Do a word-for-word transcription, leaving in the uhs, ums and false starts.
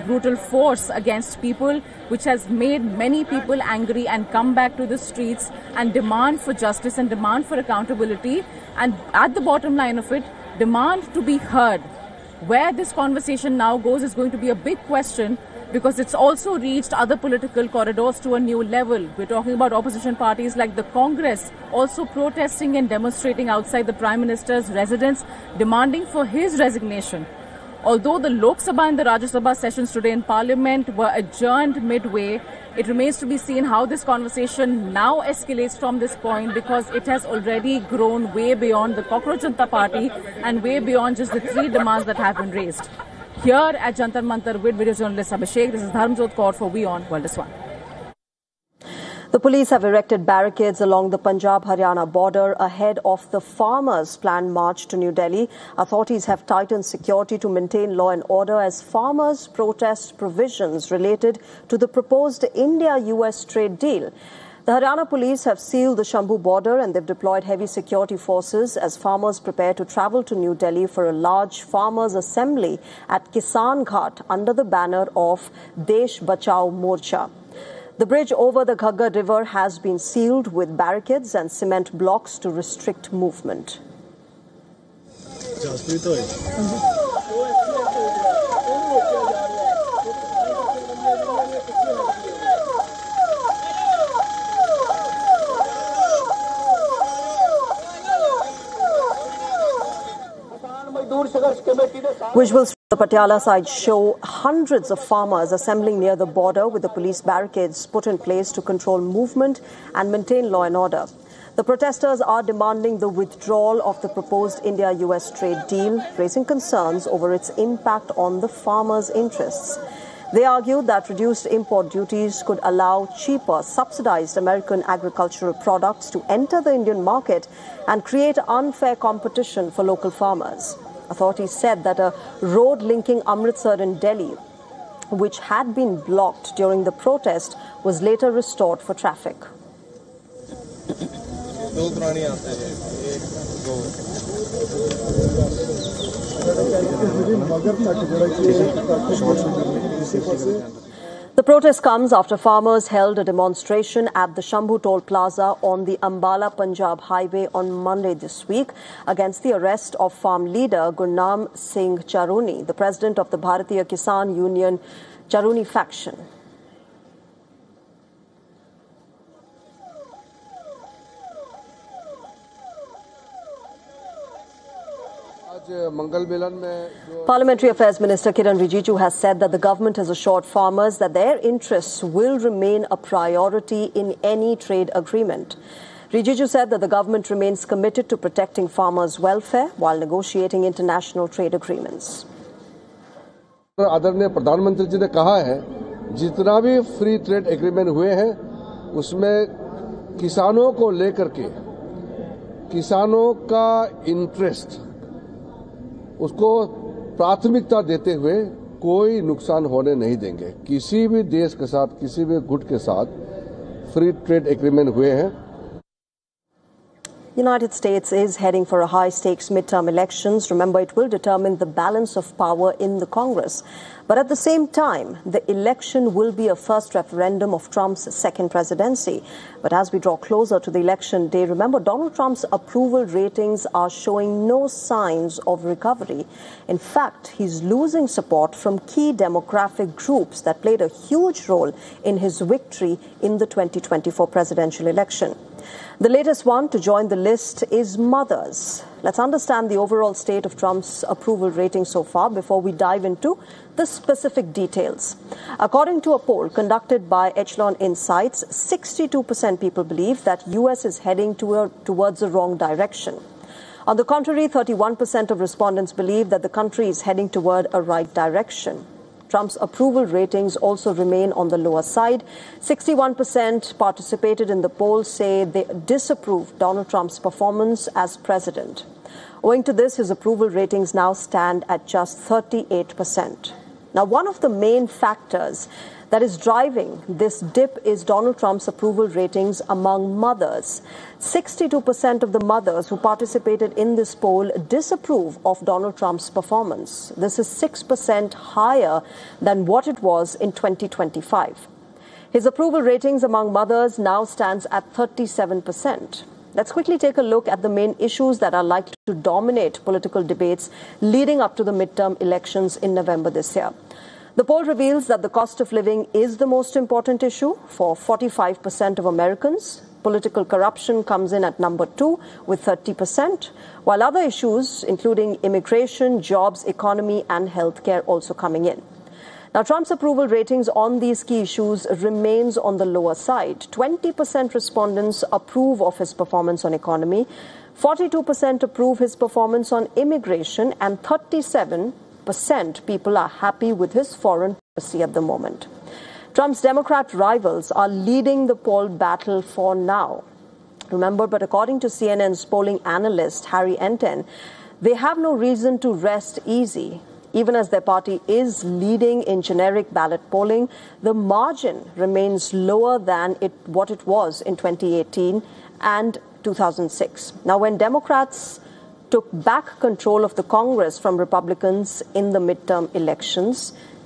brutal force against people, which has made many people angry and come back to the streets and demand for justice and demand for accountability. And at the bottom line of it, demand to be heard. Where this conversation now goes is going to be a big question, because it's also reached other political corridors to a new level. We're talking about opposition parties like the Congress also protesting and demonstrating outside the Prime Minister's residence, demanding for his resignation. Although the Lok Sabha and the Rajya Sabha sessions today in Parliament were adjourned midway, it remains to be seen how this conversation now escalates from this point, because it has already grown way beyond the Cockroach Janata Party and way beyond just the three demands that have been raised. Here at Jantar Mantar with video journalist Abhishek, this is Dharmjot Kaur for WION World is One. The police have erected barricades along the Punjab-Haryana border ahead of the farmers' planned march to New Delhi. Authorities have tightened security to maintain law and order as farmers protest provisions related to the proposed India U S trade deal. The Haryana police have sealed the Shambhu border and they've deployed heavy security forces as farmers prepare to travel to New Delhi for a large farmers' assembly at Kisan Ghat under the banner of Desh Bachao Morcha. The bridge over the Ghaggar River has been sealed with barricades and cement blocks to restrict movement. Visuals from the Patiala side show hundreds of farmers assembling near the border with the police barricades put in place to control movement and maintain law and order. The protesters are demanding the withdrawal of the proposed India U S trade deal, raising concerns over its impact on the farmers' interests. They argue that reduced import duties could allow cheaper, subsidized American agricultural products to enter the Indian market and create unfair competition for local farmers. Authorities said that a road linking Amritsar and Delhi, which had been blocked during the protest, was later restored for traffic. The protest comes after farmers held a demonstration at the Shambhu Toll Plaza on the Ambala-Punjab highway on Monday this week against the arrest of farm leader Gurnam Singh Charuni, the president of the Bharatiya Kisan Union Charuni faction. Parliamentary Affairs Minister Kiran Rijiju has said that the government has assured farmers that their interests will remain a priority in any trade agreement. Rijiju said that the government remains committed to protecting farmers' welfare while negotiating international trade agreements. आदरणीय प्रधानमंत्री जी ने कहा है, जितना भी free trade agreement हुए हैं उसमें किसानों को लेकर के किसानों का इंटरेस्ट उसको प्राथमिकता देते हुए कोई नुकसान होने नहीं देंगे। किसी भी देश के साथ, किसी भी गुट के साथ फ्री ट्रेड एग्रीमेंट हुए हैं। United States is heading for a high-stakes midterm elections. Remember, it will determine the balance of power in the Congress. But at the same time, the election will be a first referendum of Trump's second presidency. But as we draw closer to the election day, remember, Donald Trump's approval ratings are showing no signs of recovery. In fact, he's losing support from key demographic groups that played a huge role in his victory in the twenty twenty-four presidential election. The latest one to join the list is mothers. Let's understand the overall state of Trump's approval rating so far before we dive into the specific details. According to a poll conducted by Echelon Insights, sixty-two percent people believe that U S is heading toward, towards the wrong direction. On the contrary, thirty-one percent of respondents believe that the country is heading toward a right direction. Trump's approval ratings also remain on the lower side. sixty-one percent participated in the poll say they disapprove Donald Trump's performance as president. Owing to this, his approval ratings now stand at just thirty-eight percent. Now, one of the main factors that is driving this dip is Donald Trump's approval ratings among mothers. sixty-two percent of the mothers who participated in this poll disapprove of Donald Trump's performance. This is six percent higher than what it was in twenty twenty-five. His approval ratings among mothers now stands at thirty-seven percent. Let's quickly take a look at the main issues that are likely to dominate political debates leading up to the midterm elections in November this year. The poll reveals that the cost of living is the most important issue for forty-five percent of Americans. Political corruption comes in at number two with thirty percent, while other issues, including immigration, jobs, economy, and healthcare, also coming in. Now, Trump's approval ratings on these key issues remains on the lower side. twenty percent respondents approve of his performance on economy, forty-two percent approve his performance on immigration, and thirty-seven percent people are happy with his foreign policy at the moment. Trump's Democrat rivals are leading the poll battle for now. Remember, but according to C N N's polling analyst Harry Enten, they have no reason to rest easy. Even as their party is leading in generic ballot polling, the margin remains lower than it, what it was in twenty eighteen and two thousand six. Now, when Democrats took back control of the Congress from Republicans in the midterm elections,